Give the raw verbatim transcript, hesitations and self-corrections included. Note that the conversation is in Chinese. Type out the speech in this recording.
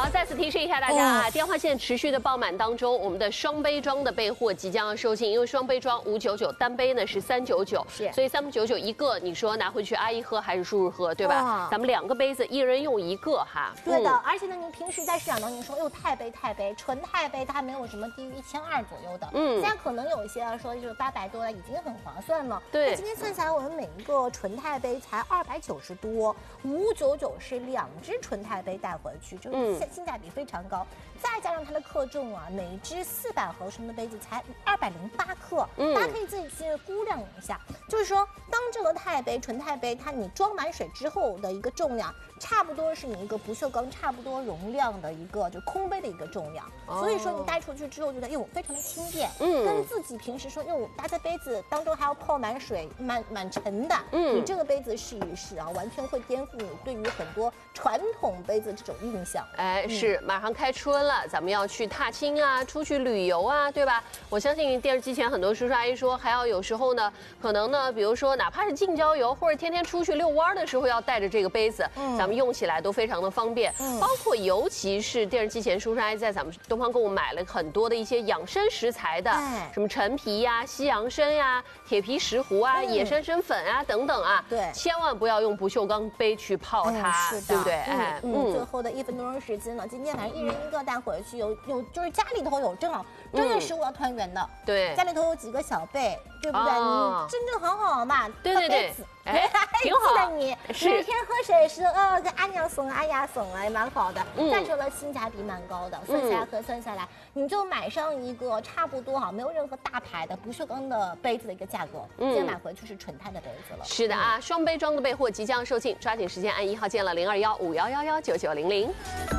再次提示一下大家啊，电话线持续的爆满当中，我们的双杯装的备货即将要售罄，因为双杯装五九九，单杯呢是三九九， 是， 所以三九九一个，你说拿回去阿姨喝还是叔叔喝，对吧？咱们两个杯子，一人用一个哈。 对的，而且呢，您平时在市场当中说，哟，钛杯钛杯，纯钛杯它没有什么低于一千二左右的，嗯，现在可能有一些说就是八百多了，已经很划算了。 对， 那今天算下来，我们每一个纯钛杯才二百九十多，五九九是两只纯钛杯带回去，就是性性价比非常高。再加上它的克重啊，每只四百毫升的杯子才二百零八克，嗯，大家可以自己去估量一下。就是说，当这个钛杯、纯钛杯，它你装满水之后的一个重量，差不多是你一个不锈钢差不多容量的一个就空杯的一个重量。哦、所以说你带出去之后，觉得哟非常的轻便，嗯，跟自己平时说哟搭在杯子当中还要泡满水，蛮蛮沉的，嗯，你这个杯子试一试啊，完全会颠覆你对于很多传统杯子这种印象。 哎，是，马上开春了，咱们要去踏青啊，出去旅游啊，对吧？我相信电视机前很多叔叔阿姨说，还要有时候呢，可能呢，比如说哪怕是近郊游或者天天出去遛弯的时候，要带着这个杯子，嗯，咱们用起来都非常的方便。嗯，包括尤其是电视机前叔叔阿姨在咱们东方购物买了很多的一些养生食材的，哎，什么陈皮呀、西洋参呀、铁皮石斛啊、嗯、野山参粉啊等等啊， 对， 千万不要用不锈钢杯去泡它， 嗯、 对不对？哎， 嗯，嗯最后的一分多钟时间呢，今天反正一人一个带回去，有有就是家里头有正好正月十五要团圆的，嗯、 对， 家里头有几个小辈，对不对？哦、你真正好好嘛， 对对对。哎，挺好的你，每天喝水是呃跟阿娘送阿丫送啊，也蛮好的。嗯，再说了性价比蛮高的，算下来核算下来，你就买上一个差不多哈，没有任何大牌的不锈钢的杯子的一个价格，嗯，再买回去是纯钛的杯子了。 是的啊，双杯装的备货即将售罄，抓紧时间按一号键了零二幺五幺幺幺九九零零。